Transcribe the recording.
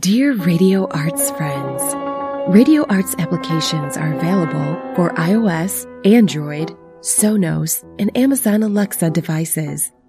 Dear Radio Arts friends, Radio Arts applications are available for iOS, Android, Sonos, and Amazon Alexa devices.